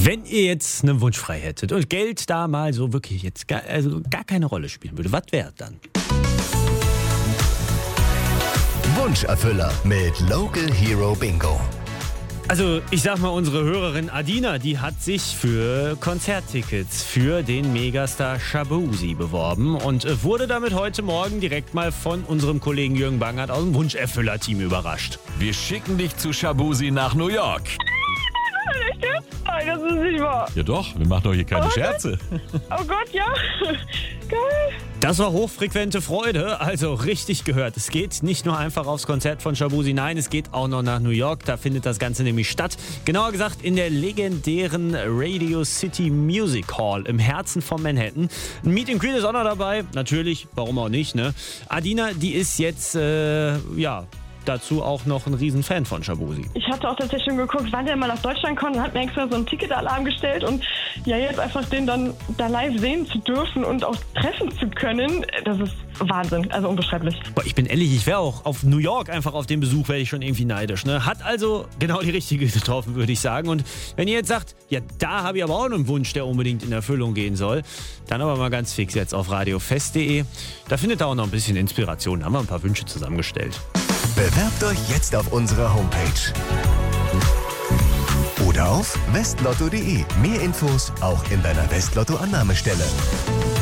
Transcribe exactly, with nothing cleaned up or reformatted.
Wenn ihr jetzt einen Wunsch frei hättet und Geld da mal so wirklich jetzt gar, also gar keine Rolle spielen würde, was wäre dann? Wunscherfüller mit Local Hero Bingo. Also ich sag mal, unsere Hörerin Adina, die hat sich für Konzerttickets für den Megastar Shaboozey beworben und wurde damit heute Morgen direkt mal von unserem Kollegen Jürgen Bangert aus dem Wunscherfüller-Team überrascht. Wir schicken dich zu Shaboozey nach New York. Echt jetzt? Nein, das ist nicht wahr. Ja doch, wir machen doch hier keine Oh Scherze. Oh Gott, ja. Geil. Das war hochfrequente Freude, also richtig gehört. Es geht nicht nur einfach aufs Konzert von Shaboozey, nein, es geht auch noch nach New York. Da findet das Ganze nämlich statt. Genauer gesagt in der legendären Radio City Music Hall im Herzen von Manhattan. Ein Meet and Greet ist auch noch dabei. Natürlich, warum auch nicht, ne? Adina, die ist jetzt, äh, ja... dazu auch noch ein Riesenfan von Shaboozey. Ich hatte auch tatsächlich schon geguckt, wann der mal nach Deutschland kommt und hat mir extra so einen Ticketalarm gestellt und ja, jetzt einfach den dann da live sehen zu dürfen und auch treffen zu können, das ist Wahnsinn, also unbeschreiblich. Boah, ich bin ehrlich, ich wäre auch auf New York einfach auf den Besuch, wäre ich schon irgendwie neidisch. Ne? Hat also genau die richtige getroffen, würde ich sagen. Und wenn ihr jetzt sagt, ja, da habe ich aber auch einen Wunsch, der unbedingt in Erfüllung gehen soll, dann aber mal ganz fix jetzt auf radiofest punkt de. Da findet ihr auch noch ein bisschen Inspiration, da haben wir ein paar Wünsche zusammengestellt. Bewerbt euch jetzt auf unserer Homepage. Oder auf westlotto punkt de. Mehr Infos auch in deiner Westlotto-Annahmestelle.